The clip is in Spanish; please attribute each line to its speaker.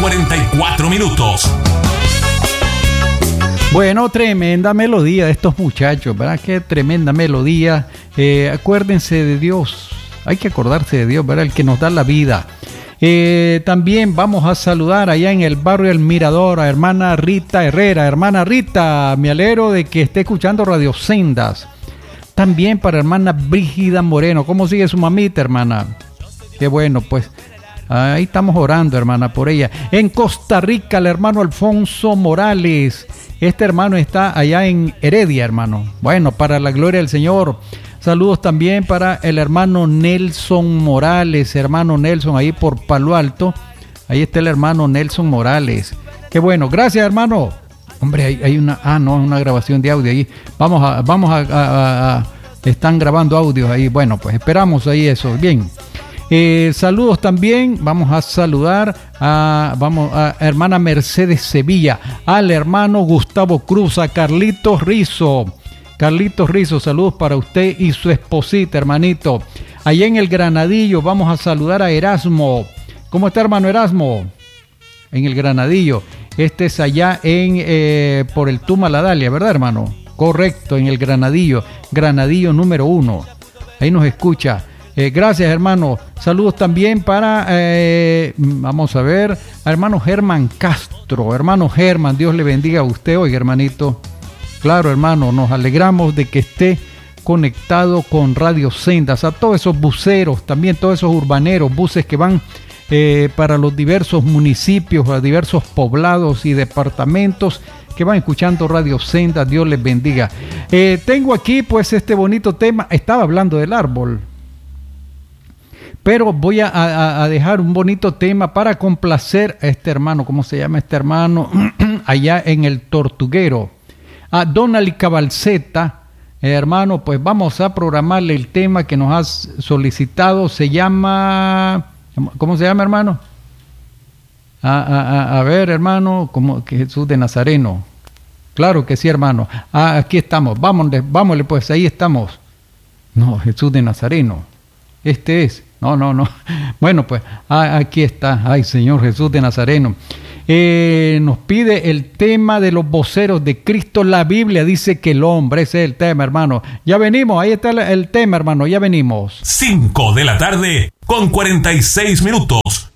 Speaker 1: 44 minutos.
Speaker 2: Bueno, tremenda melodía de estos muchachos, ¿verdad? Qué tremenda melodía. Acuérdense de Dios, hay que acordarse de Dios, ¿verdad? El que nos da la vida. También vamos a saludar allá en el barrio El Mirador a hermana Rita Herrera. Hermana Rita, me alegro de que esté escuchando Radio Sendas. También para hermana Brígida Moreno. ¿Cómo sigue su mamita, hermana? Qué bueno, pues ahí estamos orando, hermana, por ella. En Costa Rica, el hermano Alfonso Morales. Este hermano está allá en Heredia, hermano. Bueno, para la gloria del Señor. Saludos también para el hermano Nelson Morales. Hermano Nelson, ahí por Palo Alto. Ahí está el hermano Nelson Morales. Qué bueno, gracias, hermano. Hombre, hay una grabación de audio ahí. Vamos a están grabando audios ahí. Bueno, pues esperamos ahí eso. Bien. Saludos también, vamos a saludar a hermana Mercedes Sevilla, al hermano Gustavo Cruz, a Carlitos Rizo. Carlitos Rizo, saludos para usted y su esposita, hermanito. Allá en el Granadillo vamos a saludar a Erasmo. ¿Cómo está, hermano Erasmo? En el Granadillo. Este es allá por el Tumaladalia, ¿verdad, hermano? Correcto, en el Granadillo. Granadillo número 1. Ahí nos escucha. Gracias, hermano. Saludos también para, vamos a ver, a hermano Germán Castro. Hermano Germán, Dios le bendiga a usted hoy, hermanito. Claro, hermano, nos alegramos de que esté conectado con Radio Sendas. A todos esos buceros, también todos esos urbaneros, buses que van para los diversos municipios, a diversos poblados y departamentos que van escuchando Radio Sendas. Dios les bendiga. Tengo aquí pues este bonito tema. Estaba hablando del árbol, pero voy a dejar un bonito tema para complacer a este hermano. ¿Cómo se llama este hermano? Allá en el Tortuguero. A Donald Cabalceta, hermano, pues vamos a programarle el tema que nos has solicitado. Se llama... ¿Cómo se llama, hermano? A ver, hermano, como que Jesús de Nazareno. Claro que sí, hermano. Aquí estamos. Vámonos, pues, ahí estamos. No, Jesús de Nazareno. Este es. No. Bueno, pues aquí está. Ay, Señor Jesús de Nazareno. Nos pide el tema de los voceros de Cristo. La Biblia dice que el hombre, ese es el tema, hermano. Ya venimos, ahí está el tema, hermano, ya venimos.
Speaker 1: 5 de la tarde con 46 minutos.